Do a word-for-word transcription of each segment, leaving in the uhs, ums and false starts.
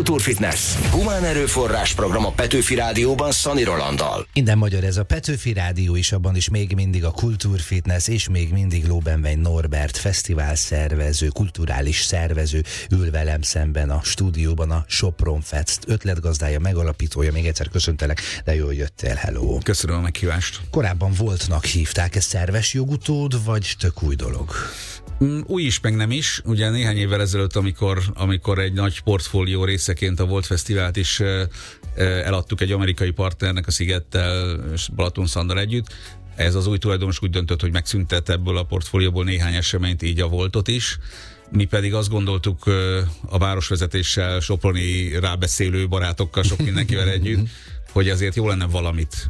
Kultúrfitness. Humán erőforrás program a Petőfi Rádióban Szani Rolanddal. Minden magyar ez a Petőfi Rádió is, abban is még mindig a Kultúrfitness, és még mindig Lóbenvein Norbert fesztivál szervező, kulturális szervező ül velem szemben a stúdióban, a Sopron Fest ötletgazdája, megalapítója. Még egyszer köszöntelek, de jól jöttél, hello. Köszönöm a meghívást. Korábban voltnak hívták, ez szerves jogutód, vagy tök új dolog? Új is, meg nem is. Ugye néhány évvel ezelőtt, amikor, amikor egy nagy portfólió részeként a Volt Fesztivált is eladtuk egy amerikai partnernek, a Szigettel és Balaton Szandal együtt, ez az új tulajdonos úgy döntött, hogy megszüntet ebből a portfólióból néhány eseményt, így a Voltot is. Mi pedig azt gondoltuk a városvezetéssel, soproni rábeszélő barátokkal, sok mindenkivel együtt, hogy azért jó lenne valamit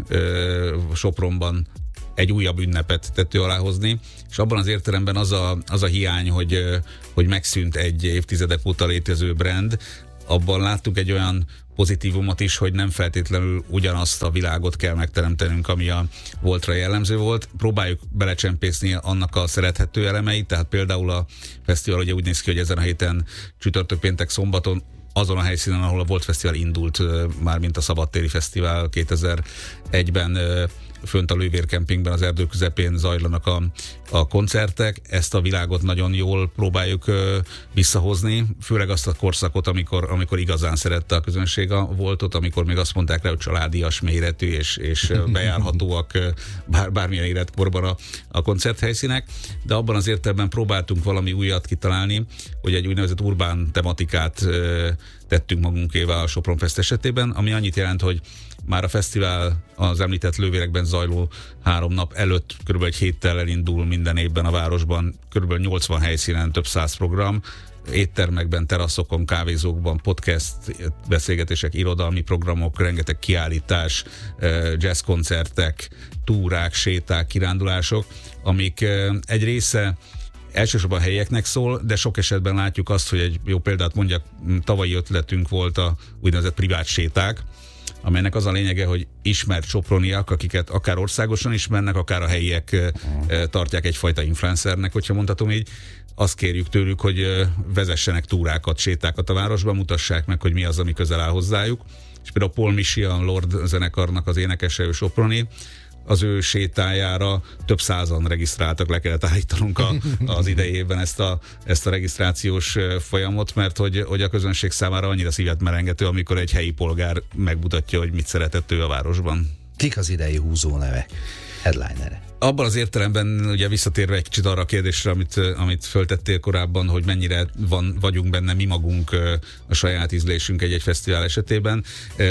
Sopronban, egy újabb ünnepet tető alá hozni, és abban az értelemben az a, az a hiány, hogy, hogy megszűnt egy évtizedek óta létező brand, abban láttuk egy olyan pozitívumot is, hogy nem feltétlenül ugyanazt a világot kell megteremtenünk, ami a Voltra jellemző volt. Próbáljuk belecsempészni annak a szerethető elemeit, tehát például a fesztivál ugye úgy néz ki, hogy ezen a héten csütörtök, péntek, szombaton azon a helyszínen, ahol a Volt Fesztivál indult, már mint a Szabadtéri Fesztivál kétezer-egyben fönt a Lővérkempingben, az erdő közepén zajlanak a, a koncertek. Ezt a világot nagyon jól próbáljuk ö, visszahozni, főleg azt a korszakot, amikor, amikor igazán szerette a közönség a Voltot, amikor még azt mondták rá, hogy családias, méretű és, és bejárhatóak bár, bármilyen életkorban a, a koncerthelyszínek, de abban az értelemben próbáltunk valami újat kitalálni, hogy egy úgynevezett urbán tematikát ö, tettünk magunkével a Sopron Fest esetében, ami annyit jelent, hogy már a fesztivál az említett lővérekben zajló három nap előtt körülbelül egy héttel elindul minden évben a városban, körülbelül nyolcvan helyszínen több száz program, éttermekben, teraszokon, kávézókban, podcast, beszélgetések, irodalmi programok, rengeteg kiállítás, jazzkoncertek, túrák, séták, kirándulások, amik egy része elsősorban helyieknek szól, de sok esetben látjuk azt, hogy egy jó példát mondjak, tavalyi ötletünk volt a úgynevezett privát séták, amelynek az a lényege, hogy ismert soproniak, akiket akár országosan ismernek, akár a helyiek uh-huh. tartják egyfajta influencernek, hogyha mondhatom így, azt kérjük tőlük, hogy vezessenek túrákat, sétákat a városban, mutassák meg, hogy mi az, ami közel áll hozzájuk. És például Paul Michian Lord zenekarnak az énekese, ő soproni, az ő sétájára több százan regisztráltak, le kellett állítanunk a, az idejében ezt a, ezt a regisztrációs folyamot, mert hogy, hogy a közönség számára annyira szívet merengető, amikor egy helyi polgár megmutatja, hogy mit szeretett ő a városban. Kik az idei húzó nevek, headlinere? Abban az értelemben, ugye visszatérve egy kicsit arra a kérdésre, amit, amit föltettél korábban, hogy mennyire van, vagyunk benne mi magunk a saját ízlésünk egy-egy fesztivál esetében,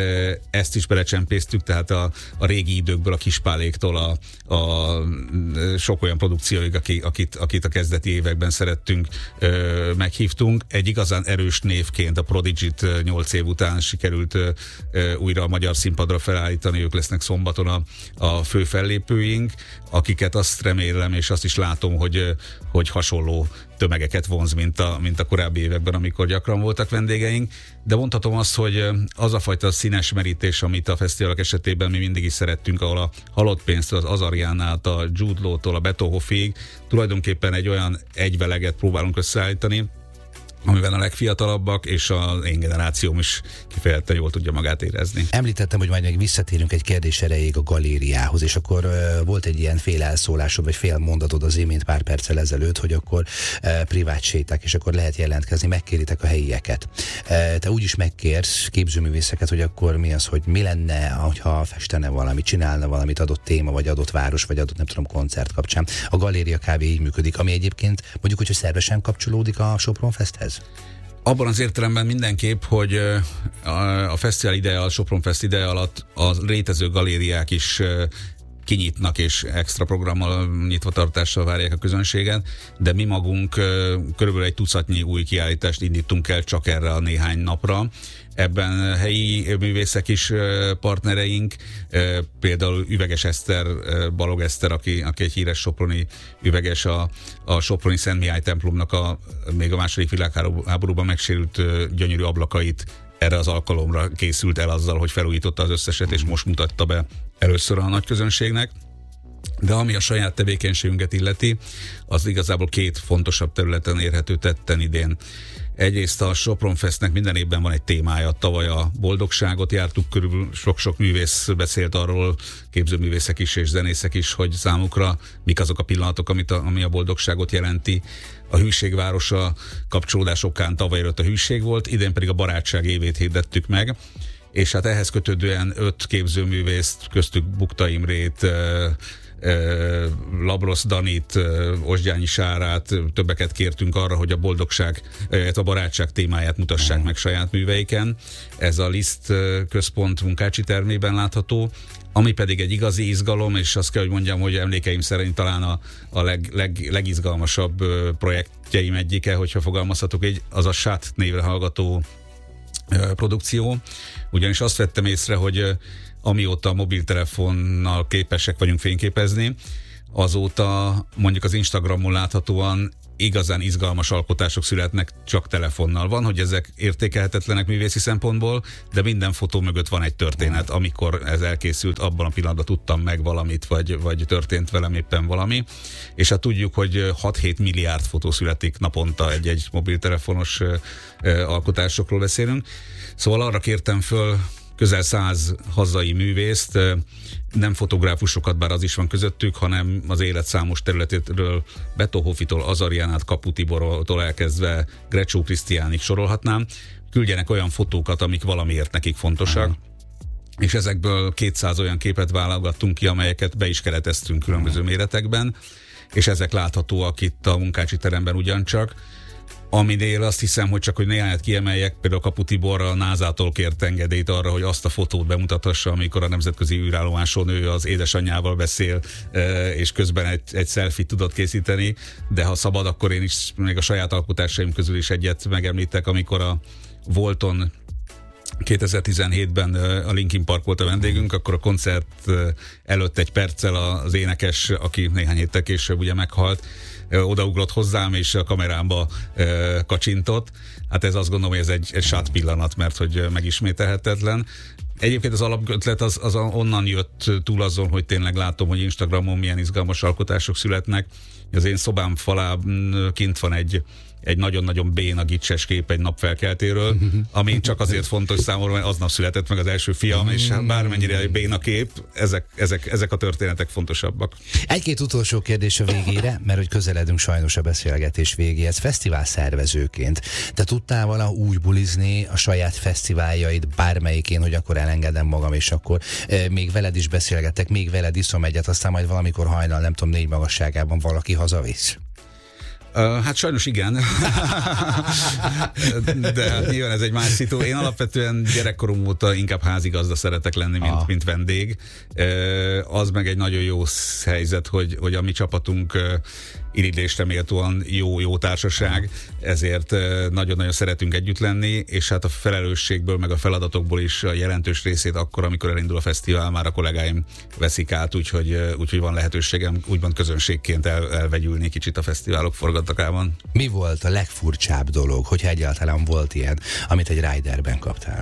ezt is belecsempésztük, tehát a, a régi időkből, a Kispáléktól a, a sok olyan produkcióig, akit, akit, akit a kezdeti években szerettünk, meghívtunk. Egy igazán erős névként a Prodigy-t nyolc év után sikerült újra a magyar színpadra felállítani, ők lesznek szombaton a, a fő fellépőink, akiket azt remélem, és azt is látom, hogy, hogy hasonló tömegeket vonz, mint a, mint a korábbi években, amikor gyakran voltak vendégeink, de mondhatom azt, hogy az a fajta színes merítés, amit a fesztiválok esetében mi mindig is szerettünk, ahol a Halott pénztől, az Azariánát, a Jude Law-tól, a Beto Hoffig tulajdonképpen egy olyan egyveleget próbálunk összeállítani, amiben a legfiatalabbak és az én generációm is kifejezetten jól tudja magát érezni. Említettem, hogy majd még visszatérünk egy kérdés erejéig a galériához, és akkor uh, volt egy ilyen fél elszólásod, vagy fél mondatod az imént pár perccel ezelőtt, hogy akkor uh, privát séták, és akkor lehet jelentkezni, megkéritek a helyieket. Uh, te úgy is megkérsz képzőművészeket, hogy akkor mi az, hogy mi lenne, ha festene valamit, csinálna valamit adott téma, vagy adott város, vagy adott, nem tudom, koncert kapcsán. A galéria kb. Így működik, ami egyébként mondjuk, hogy szervesen kapcsolódik a Sopron Festhez. Abban az értelemben mindenképp, hogy a fesztivál ideje, a Sopron Fest ideje alatt a létező galériák is kinyitnak és extra programmal, nyitvatartással várják a közönséget, de mi magunk körülbelül egy tucatnyi új kiállítást indítunk el csak erre a néhány napra. Ebben helyi művészek is partnereink, például Üveges Eszter, Balog Eszter, aki, aki egy híres soproni üveges, a, a soproni Szent Mihály templomnak a, még a második világháborúban megsérült gyönyörű ablakait erre az alkalomra készült el azzal, hogy felújította az összeset, és most mutatta be először a nagy közönségnek. De ami a saját tevékenységünket illeti, az igazából két fontosabb területen érhető tetten idén. Egyrészt a Sopron Festnek minden évben van egy témája, tavaly a boldogságot jártuk körül, sok-sok művész beszélt arról, képzőművészek is és zenészek is, hogy számukra mik azok a pillanatok, amit a, ami a boldogságot jelenti. A hűségvárosa kapcsolódás okán tavaly előtt a hűség volt, idén pedig a barátság évét hirdettük meg, és hát ehhez kötődően öt képzőművészt, köztük Bukta Imrét, Labrosz Danit, Osgyányi Sárát, többeket kértünk arra, hogy a boldogság, a barátság témáját mutassák meg saját műveiken. Ez a Liszt központ Munkácsi termében látható, ami pedig egy igazi izgalom, és azt kell, hogy mondjam, hogy emlékeim szerint talán a, a leg, leg, legizgalmasabb projektjeim egyike, hogyha fogalmazhatok így, az a Sát névre hallgató produkció. Ugyanis azt vettem észre, hogy amióta a mobiltelefonnal képesek vagyunk fényképezni, azóta mondjuk az Instagramon láthatóan igazán izgalmas alkotások születnek csak telefonnal. Van, hogy ezek értékelhetetlenek művészi szempontból, de minden fotó mögött van egy történet, amikor ez elkészült, abban a pillanatban tudtam meg valamit, vagy, vagy történt velem éppen valami. És hát tudjuk, hogy hat-hét milliárd fotó születik naponta egy-egy mobiltelefonos alkotásokról beszélünk. Szóval arra kértem föl közel száz hazai művészt, nem fotográfusokat, bár az is van közöttük, hanem az élet számos területéről, Beto Hofitól, Azarián át, Kapu Tibortól elkezdve Grecsó Krisztiánig sorolhatnám, küldjenek olyan fotókat, amik valamiért nekik fontosak. Aha. És ezekből kétszáz olyan képet válogattunk ki, amelyeket be is kereteztünk különböző méretekben, és ezek láthatóak itt a Munkácsi teremben ugyancsak. Aminél azt hiszem, hogy csak hogy néhányat kiemeljek, például Kapu Tibor a názától kért engedélyt arra, hogy azt a fotót bemutathassa, amikor a nemzetközi űrállomáson ő az édesanyjával beszél, és közben egy, egy selfie tudott készíteni, de ha szabad, akkor én is még a saját alkotásaim közül is egyet megemlítek, amikor a Volton kétezer-tizenhétben a Linkin Park volt a vendégünk, akkor a koncert előtt egy perccel az énekes, aki néhány héttel később ugye meghalt, odaugrott hozzám, és a kamerámba e, kacsintott. Hát ez azt gondolom, hogy ez egy, egy sát pillanat, mert hogy megismételhetetlen. Egyébként az alapötlet az, az onnan jött túl azon, hogy tényleg látom, hogy Instagramon milyen izgalmas alkotások születnek. Az én szobám falán kint van egy egy nagyon-nagyon béna gicses kép egy napfelkeltéről, ami csak azért fontos számomra, mert aznap született meg az első fiam, és bármennyire egy béna kép, ezek, ezek, ezek a történetek fontosabbak. Egy-két utolsó kérdés a végére, mert hogy közeledünk sajnos a beszélgetés végéhez. Fesztivál szervezőként te tudtál vala úgy bulizni a saját fesztiváljaid bármelyikén, hogy akkor elengedem magam, és akkor e, még veled is beszélgetek, még veled iszom egyet, aztán majd valamikor hajnal, nem tudom, négy magasságában valaki hazavisz? Uh, hát sajnos igen. De hát nyilván ez egy más szitu. Én alapvetően gyerekkorom óta inkább házigazda szeretek lenni, mint, ah. mint vendég. Uh, az meg egy nagyon jó helyzet, hogy, hogy a mi csapatunk uh, irigylésre méltóan jó-jó társaság, ezért nagyon-nagyon szeretünk együtt lenni, és hát a felelősségből, meg a feladatokból is a jelentős részét akkor, amikor elindul a fesztivál, már a kollégáim veszik át, úgyhogy, úgyhogy van lehetőségem úgymond közönségként el, elvegyülni kicsit a fesztiválok forgatakában. Mi volt a legfurcsább dolog, hogyha egyáltalán volt ilyen, amit egy riderben kaptál?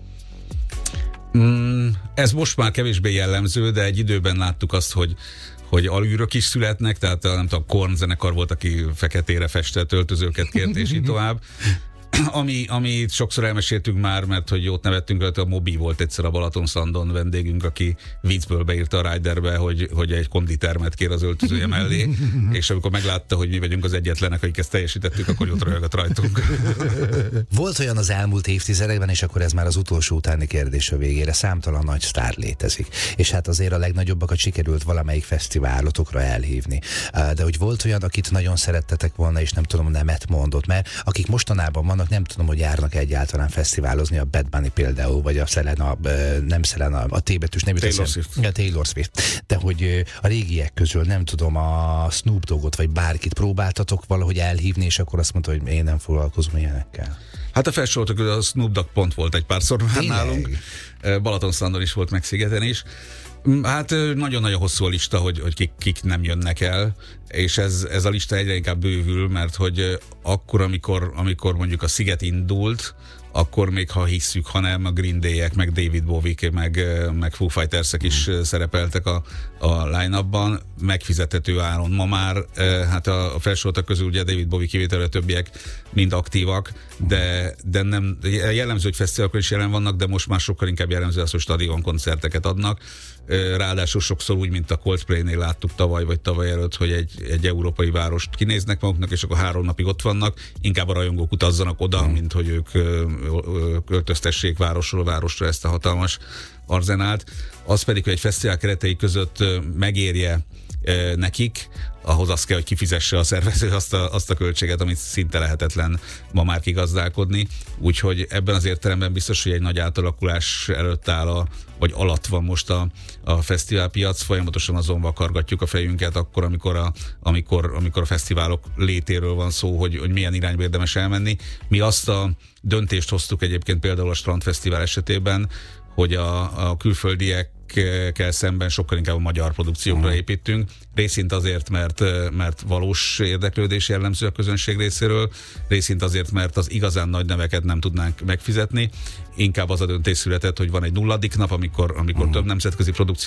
Mm, ez most már kevésbé jellemző, de egy időben láttuk azt, hogy hogy alűrök is születnek, tehát nem tudom, Korn zenekar volt, aki feketére festett öltözőket kért, és így tovább. Ami, amit sokszor elmeséltünk már, mert hogy jót nevettünk rajta, a Mobi volt egyszer a Balatonszandon vendégünk, aki viccből beírta a riderbe, hogy, hogy egy konditermet kér az öltözője mellé, és amikor meglátta, hogy mi vagyunk az egyetlenek, akik ezt teljesítettük, akkor jót röhögött rajtunk. Volt olyan az elmúlt évtizedekben, és akkor ez már az utolsó utáni kérdés a végére, számtalan nagy sztár létezik. És hát azért a legnagyobbakat sikerült valamelyik fesztiválotokra elhívni. De hogy volt olyan, akit nagyon szerettetek volna, és nem tudom, nemet mondott, mert akik mostanában vannak, nem tudom, hogy járnak egyáltalán fesztiválozni, a Bad Bunny például, vagy a Selena, nem Selena, a T-betűs nevű Taylor Swift. A Taylor Swift. De hogy a régiek közül nem tudom, a Snoop Doggot, vagy bárkit próbáltatok valahogy elhívni, és akkor azt mondta, hogy én nem foglalkozom ilyenekkel. Hát a felsoroltak, a Snoop Dogg pont volt egy párszor már nálunk. Balatonszandon is volt, meg Szigeten is. Hát nagyon-nagyon hosszú a lista, hogy, hogy kik, kik nem jönnek el, és ez, ez a lista egyre inkább bővül, mert hogy akkor, amikor, amikor mondjuk a Sziget indult, akkor még ha hisszük, hanem a Green Day-ek, meg David Bowie-k, meg, meg Foo Fighters-ek is szerepeltek a, a line-upban, megfizethető áron. Ma már hát a felsoroltak közül ugye David Bowie kivételre többiek mind aktívak, de, de nem jellemző, hogy fesztiválokon is jelen vannak, de most már sokkal inkább jellemző az, hogy stadion koncerteket adnak. Ráadásul sokszor úgy, mint a Coldplay-nél láttuk tavaly vagy tavaly előtt, hogy egy, egy európai várost kinéznek maguknak, és akkor három napig ott vannak, inkább a rajongók utazzanak oda, hmm. mint hogy ők költöztessék városról városra ezt a hatalmas arzenált. Az pedig, hogy egy fesztivál keretei között megérje nekik, ahhoz az kell, hogy kifizesse a szervező azt a, azt a költséget, amit szinte lehetetlen ma már kigazdálkodni. Úgyhogy ebben az értelemben biztos, hogy egy nagy átalakulás előtt áll, a, vagy alatt van most a, a fesztiválpiac. Folyamatosan azon vakargatjuk a fejünket akkor, amikor a, amikor, amikor a fesztiválok létéről van szó, hogy, hogy milyen irányba érdemes elmenni. Mi azt a döntést hoztuk egyébként például a Strandfesztivál esetében, hogy a, a külföldiekkel szemben sokkal inkább a magyar produkciókra uh-huh. építünk. Részint azért, mert, mert valós érdeklődés jellemző a közönség részéről, részint azért, mert az igazán nagy neveket nem tudnánk megfizetni. Inkább az a döntés született, hogy van egy nulladik nap, amikor, amikor uh-huh. több nemzetközi produkció